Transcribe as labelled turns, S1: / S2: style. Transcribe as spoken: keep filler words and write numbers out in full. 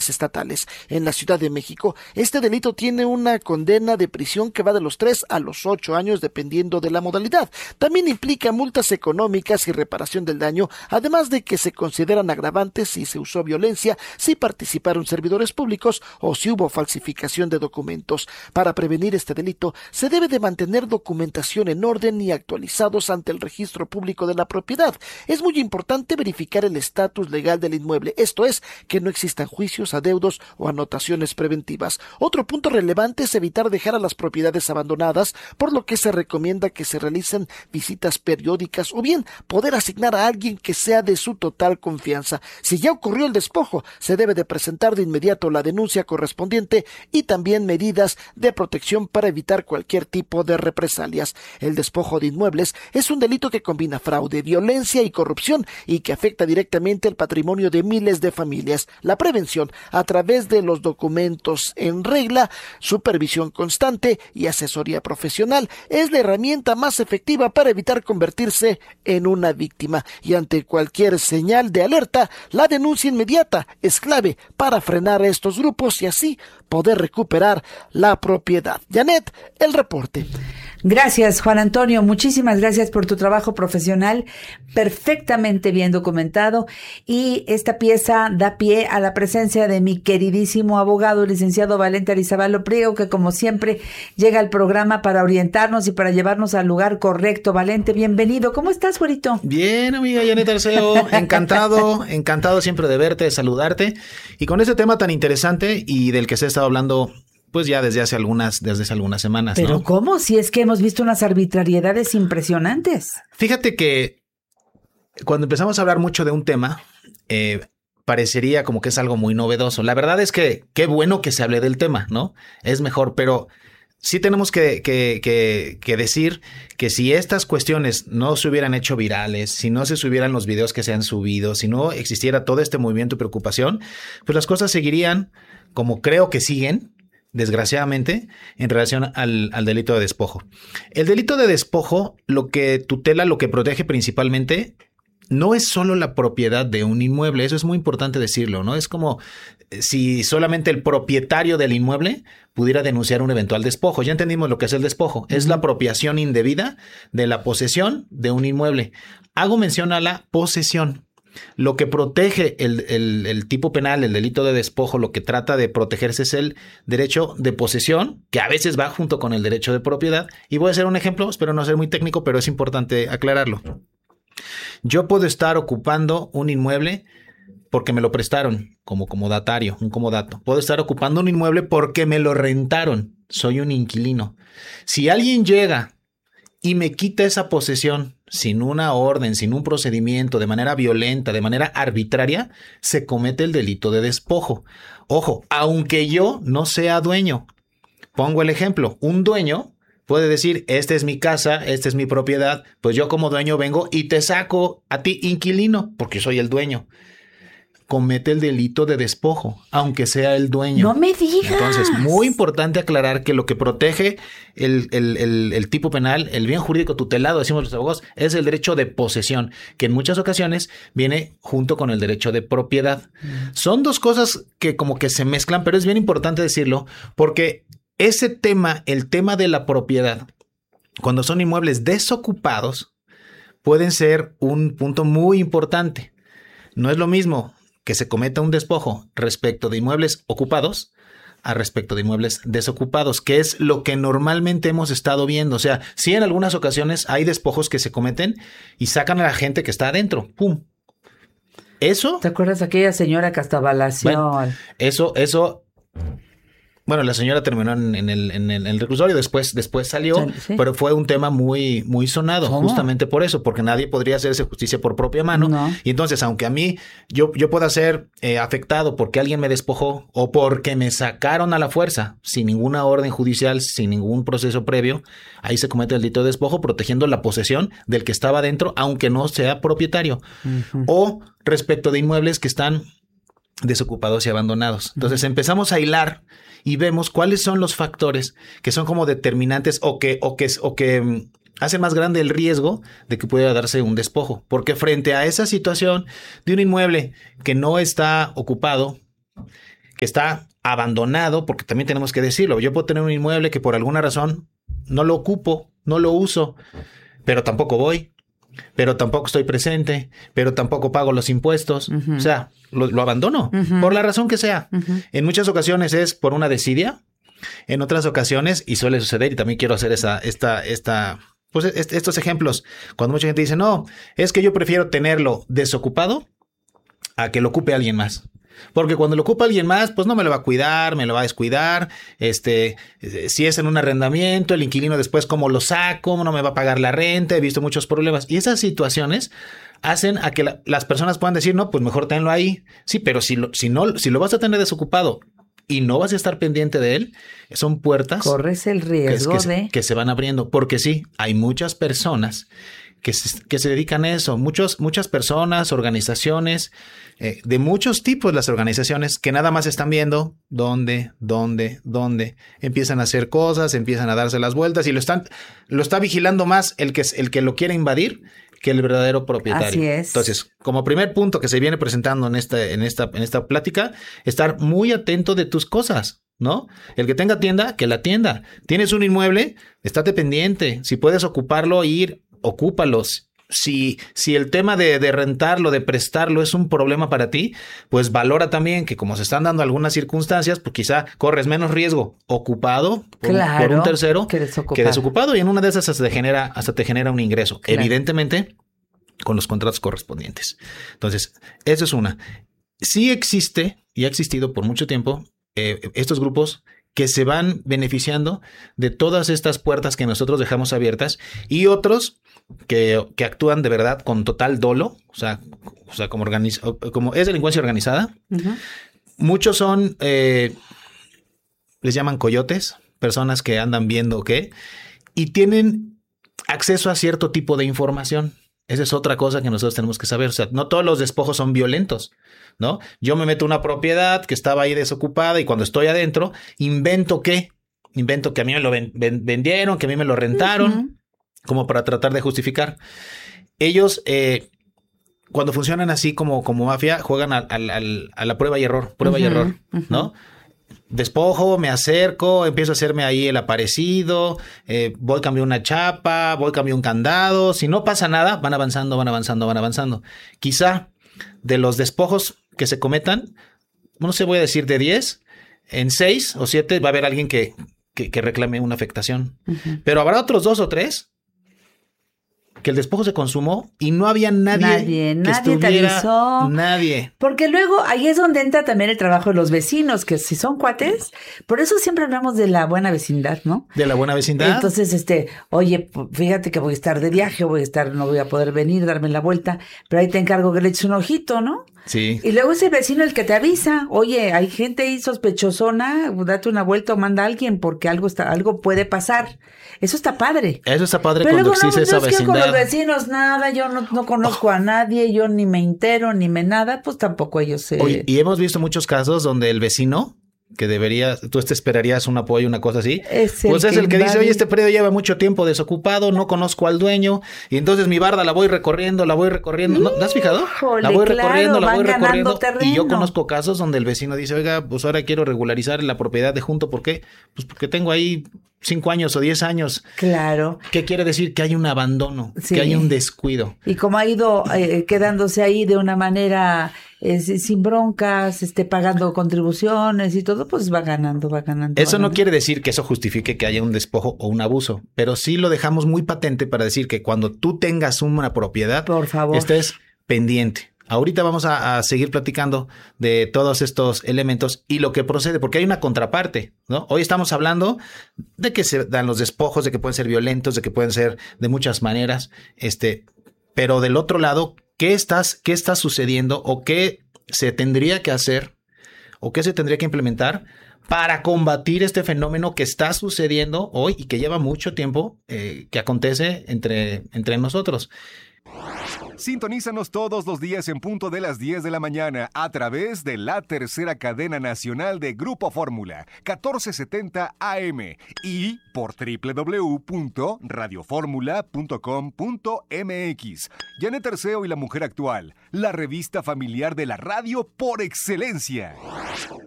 S1: autoridades estatales. En la Ciudad de México, este delito tiene una condena de prisión que va de los tres a los ocho años dependiendo de la modalidad. También implica multas económicas y reparación del daño, además de que se consideran agravantes si se usó violencia, si participaron servidores públicos o si hubo falsificación de documentos. Para prevenir este delito, se debe de mantener documentación en orden y actualizados ante el registro público de la propiedad. Es muy importante verificar el estatus legal del inmueble, esto es, que no existan juicios, adeudos o anotaciones preventivas. Otro punto relevante es evitar dejar a las propiedades abandonadas, por lo que se recomienda que se realicen visitas periódicas o bien poder asignar a alguien que sea de su total confianza. Si ya ocurrió el despojo, se debe de presentar de inmediato la denuncia correspondiente y también medidas de protección para evitar cualquier tipo de represalias. El despojo de inmuebles es un delito que combina fraude, violencia y corrupción y que afecta directamente el patrimonio de miles de familias. La prevención a través de los documentos en regla, supervisión constante y asesoría profesional es la herramienta más efectiva para evitar convertirse en una víctima. Y ante cualquier señal de alerta, la denuncia inmediata es clave para frenar a estos grupos y así poder recuperar la propiedad. Janet, el reporte.
S2: Gracias, Juan Antonio. Muchísimas gracias por tu trabajo profesional, perfectamente bien documentado. Y esta pieza da pie a la presencia de mi queridísimo abogado, licenciado Valente Arizabalo Priego, que como siempre llega al programa para orientarnos y para llevarnos al lugar correcto. Valente, bienvenido. ¿Cómo estás, güerito?
S3: Bien, amiga Janet Arceo. Encantado, encantado siempre de verte, de saludarte. Y con este tema tan interesante y del que se ha estado hablando pues ya desde hace algunas, desde hace algunas semanas, ¿no?
S2: Pero ¿cómo? Si es que hemos visto unas arbitrariedades impresionantes.
S3: Fíjate que cuando empezamos a hablar mucho de un tema, eh, parecería como que es algo muy novedoso. La verdad es que qué bueno que se hable del tema, ¿no? Es mejor, pero sí tenemos que, que, que, que decir que si estas cuestiones no se hubieran hecho virales, si no se subieran los videos que se han subido, si no existiera todo este movimiento y preocupación, pues las cosas seguirían como creo que siguen, desgraciadamente, en relación al, al delito de despojo. El delito de despojo, lo que tutela, lo que protege principalmente, no es solo la propiedad de un inmueble. Eso es muy importante decirlo, ¿no? Es como si solamente el propietario del inmueble pudiera denunciar un eventual despojo. Ya entendimos lo que es el despojo. Es la apropiación indebida de la posesión de un inmueble. Hago mención a la posesión. Lo que protege el, el, el tipo penal, el delito de despojo, lo que trata de protegerse es el derecho de posesión, que a veces va junto con el derecho de propiedad. Y voy a hacer un ejemplo, espero no ser muy técnico, pero es importante aclararlo. Yo puedo estar ocupando un inmueble porque me lo prestaron como comodatario, un comodato. Puedo estar ocupando un inmueble porque me lo rentaron. Soy un inquilino. Si alguien llega y me quita esa posesión sin una orden, sin un procedimiento, de manera violenta, de manera arbitraria, se comete el delito de despojo. Ojo, aunque yo no sea dueño. Pongo el ejemplo, un dueño puede decir, esta es mi casa, esta es mi propiedad, pues yo como dueño vengo y te saco a ti inquilino, porque soy el dueño. Comete el delito de despojo, aunque sea el dueño.
S2: ¡No me digas!
S3: Entonces, muy importante aclarar que lo que protege el, el, el, el tipo penal, el bien jurídico tutelado, decimos los abogados, es el derecho de posesión, que en muchas ocasiones viene junto con el derecho de propiedad. Mm. Son dos cosas que como que se mezclan, pero es bien importante decirlo, porque ese tema, el tema de la propiedad, cuando son inmuebles desocupados, pueden ser un punto muy importante. No es lo mismo que se cometa un despojo respecto de inmuebles ocupados a respecto de inmuebles desocupados, que es lo que normalmente hemos estado viendo. O sea, sí, en algunas ocasiones hay despojos que se cometen y sacan a la gente que está adentro. ¡Pum! Eso...
S2: ¿Te acuerdas de aquella señora que hasta balació?
S3: Bueno, eso, eso... Bueno, la señora terminó en, en, el, en, el, en el reclusorio, después, después salió, sí. Pero fue un tema muy, muy sonado, ¿cómo? Justamente por eso, porque nadie podría hacerse justicia por propia mano. No. Y entonces, aunque a mí, yo, yo pueda ser eh, afectado porque alguien me despojó o porque me sacaron a la fuerza, sin ninguna orden judicial, sin ningún proceso previo, ahí se comete el delito de despojo, protegiendo la posesión del que estaba dentro, aunque no sea propietario. Uh-huh. O respecto de inmuebles que están desocupados y abandonados. Entonces, uh-huh. empezamos a hilar y vemos cuáles son los factores que son como determinantes o que, o que, o que hacen más grande el riesgo de que pueda darse un despojo. Porque frente a esa situación de un inmueble que no está ocupado, que está abandonado, porque también tenemos que decirlo. Yo puedo tener un inmueble que por alguna razón no lo ocupo, no lo uso, pero tampoco voy, pero tampoco estoy presente, pero tampoco pago los impuestos. Uh-huh. O sea, lo, lo abandono, uh-huh. por la razón que sea. Uh-huh. En muchas ocasiones es por una desidia, en otras ocasiones, y suele suceder, y también quiero hacer esa, esta, esta, pues est- estos ejemplos, cuando mucha gente dice, no, es que yo prefiero tenerlo desocupado a que lo ocupe alguien más. Porque cuando lo ocupa alguien más, pues no me lo va a cuidar, me lo va a descuidar. Este, si es en un arrendamiento, el inquilino después, ¿cómo lo saco? No me va a pagar la renta. He visto muchos problemas. Y esas situaciones hacen a que la, las personas puedan decir, no, pues mejor tenlo ahí. Sí, pero si lo, si no, si lo vas a tener desocupado y no vas a estar pendiente de él, son puertas.
S2: Corres el riesgo
S3: que, que,
S2: de...
S3: que se van abriendo. Porque sí, hay muchas personas que se, que se dedican a eso. Muchos, muchas personas, organizaciones, eh, de muchos tipos las organizaciones que nada más están viendo dónde, dónde, dónde. Empiezan a hacer cosas, empiezan a darse las vueltas y lo están, lo está vigilando más el que, el que lo quiere invadir que el verdadero propietario.
S2: Así es.
S3: Entonces, como primer punto que se viene presentando en esta, en esta, en esta plática, estar muy atento de tus cosas, ¿no? El que tenga tienda, que la tienda. Tienes un inmueble, estate pendiente. Si puedes ocuparlo, ir, ocúpalos. Si, si el tema de, de rentarlo, de prestarlo es un problema para ti, pues valora también que como se están dando algunas circunstancias, pues quizá corres menos riesgo ocupado por,
S2: claro,
S3: por un tercero
S2: que desocupado. que
S3: desocupado y en una de esas hasta te genera, hasta te genera un ingreso. Claro. Evidentemente, con los contratos correspondientes. Entonces, eso es una. Sí existe y ha existido por mucho tiempo eh, estos grupos que se van beneficiando de todas estas puertas que nosotros dejamos abiertas y otros que, que actúan de verdad con total dolo, o sea, o sea como, organiz, como es delincuencia organizada. Uh-huh. Muchos son, eh, les llaman coyotes, personas que andan viendo qué, y tienen acceso a cierto tipo de información. Esa es otra cosa que nosotros tenemos que saber. O sea, no todos los despojos son violentos, ¿no? Yo me meto a una propiedad que estaba ahí desocupada y cuando estoy adentro, invento qué. Invento que a mí me lo ven, ven, vendieron, que a mí me lo rentaron, uh-huh. como para tratar de justificar. Ellos, eh, cuando funcionan así como, como mafia, juegan a, a, a, a la prueba y error, prueba uh-huh. y error, uh-huh. ¿no? Despojo, me acerco, empiezo a hacerme ahí el aparecido, eh, voy, cambio una chapa, voy, cambio un candado. Si no pasa nada, van avanzando, van avanzando, van avanzando. Quizá de los despojos que se cometan, no sé, voy a decir de diez, en seis o siete va a haber alguien que, que, que reclame una afectación. Uh-huh. Pero habrá otros dos o tres que el despojo se consumó y no había nadie,
S2: nadie,
S3: que
S2: nadie
S3: estuviera,
S2: te avisó.
S3: Nadie.
S2: Porque luego ahí es donde entra también el trabajo de los vecinos, que si son cuates, por eso siempre hablamos de la buena vecindad, ¿no?
S3: De la buena vecindad.
S2: Entonces, este, oye, fíjate que voy a estar de viaje, voy a estar, no voy a poder venir, darme la vuelta, pero ahí te encargo que le eches un ojito, ¿no?
S3: Sí.
S2: Y luego es el vecino el que te avisa, oye, hay gente ahí sospechosona, date una vuelta o manda a alguien porque algo está, algo puede pasar. Eso está padre.
S3: Eso está padre
S2: pero
S3: cuando
S2: luego,
S3: existe
S2: no,
S3: esa
S2: no es
S3: vecindad.
S2: Que con los vecinos nada, yo no, no conozco oh. a nadie, yo ni me entero, ni me nada, pues tampoco ellos se...
S3: Oye, y hemos visto muchos casos donde el vecino, que debería, tú te esperarías un apoyo, una cosa así, es pues es el que dice, oye, este predio lleva mucho tiempo desocupado, no conozco al dueño, y entonces mi barda la voy recorriendo, la voy recorriendo. ¿No? ¿Te has fijado?
S2: Híjole,
S3: la voy
S2: claro,
S3: recorriendo, la voy recorriendo.
S2: Terreno.
S3: Y yo conozco casos donde el vecino dice, oiga, pues ahora quiero regularizar la propiedad de junto. ¿Por qué? Pues porque tengo ahí cinco años o diez años.
S2: Claro.
S3: ¿Qué quiere decir? Que hay un abandono, sí. que hay un descuido.
S2: Y como ha ido eh, quedándose ahí de una manera eh, sin broncas, este, pagando contribuciones y todo, pues va ganando, va ganando.
S3: Eso
S2: va ganando.
S3: No quiere decir que eso justifique que haya un despojo o un abuso, pero sí lo dejamos muy patente para decir que cuando tú tengas una propiedad,
S2: por favor,
S3: estés pendiente. Ahorita vamos a, a seguir platicando de todos estos elementos y lo que procede, porque hay una contraparte, ¿no? Hoy estamos hablando de que se dan los despojos, de que pueden ser violentos, de que pueden ser de muchas maneras, este, pero del otro lado, ¿qué estás, qué está sucediendo o qué se tendría que hacer o qué se tendría que implementar para combatir este fenómeno que está sucediendo hoy y que lleva mucho tiempo eh, que acontece entre, entre nosotros?
S4: Sintonízanos todos los días en punto de las diez de la mañana a través de la tercera cadena nacional de Grupo Fórmula, catorce setenta A M y por doble u doble u doble u punto radio fórmula punto com punto m x. Janet Terceo y la Mujer Actual, la revista familiar de la radio por excelencia.